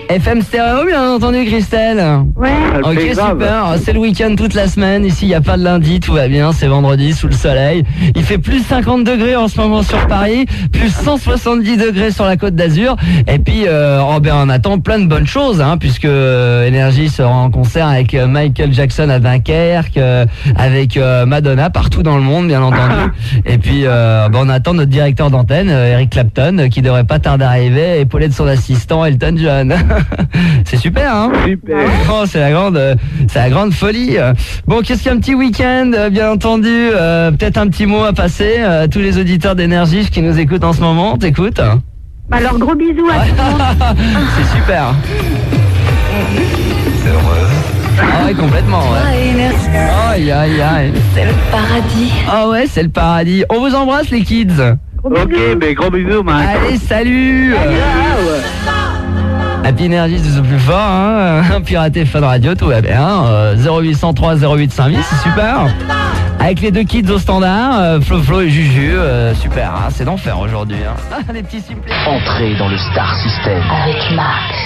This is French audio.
FM stéréo, bien entendu, Christelle. Ouais. Ok, super. C'est le week-end toute la semaine. Ici, il n'y a pas de lundi, tout va bien. C'est vendredi, sous le soleil. Il fait plus 50 degrés en ce moment sur Paris, plus 170 degrés sur la Côte d'Azur. Et puis, on attend plein de bonnes choses, hein, puisque Énergie sera en concert avec Michael Jackson à Dunkerque, avec Madonna partout dans le monde, bien entendu. Et puis, on attend notre directeur d'antenne, Eric Clapton, qui devrait pas tarder à arriver, épaulé de son assistant Elton John. C'est super, hein? Super. Oh, c'est la grande folie. Bon, qu'est-ce qu'un petit week-end, bien entendu. Peut-être un petit mot à passer à tous les auditeurs d'Énergie qui nous écoutent en ce moment. T'écoutes? Alors, gros bisous à toi. C'est super. C'est heureux. Ah ouais, complètement, ouais. Aïe, aïe, aïe. C'est le paradis. Ah ouais, c'est le paradis. On vous embrasse, les kids. Gros bisous. Gros bisous, Mike. Allez, salut. Happy Energy, c'est le plus fort, hein. Piraté Fun Radio, tout va bien. 0803 08 5000, c'est super. Avec les deux kids au standard, Flo et Juju, super, hein, c'est d'enfer aujourd'hui. Hein. Les petits simples. Entrez dans le Star System. Avec Max.